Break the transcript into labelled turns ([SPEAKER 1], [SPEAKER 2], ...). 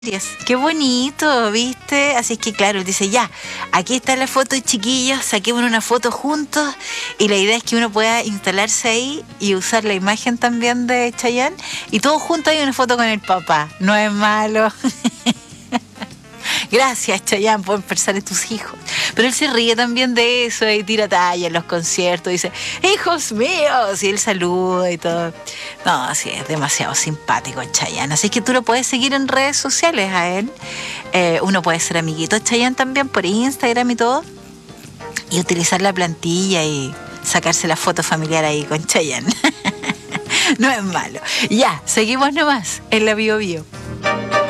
[SPEAKER 1] Qué bonito, ¿viste? Así es que claro, él dice, ya, aquí está la foto, chiquillos, saquemos una foto juntos y la idea es que uno pueda instalarse ahí y usar la imagen también de Chayanne y todos juntos hay una foto con el papá, no es malo. Gracias, Chayanne, por pensar en tus hijos. Pero él se ríe también de eso y tira talla en los conciertos. Dice, hijos míos, y él saluda y todo. No, sí, es demasiado simpático Chayanne. Así que tú lo puedes seguir en redes sociales a él. Uno puede ser amiguito de Chayanne también por Instagram y todo. Y utilizar la plantilla y sacarse la foto familiar ahí con Chayanne. No es malo. Ya, seguimos nomás en la Bio Bio.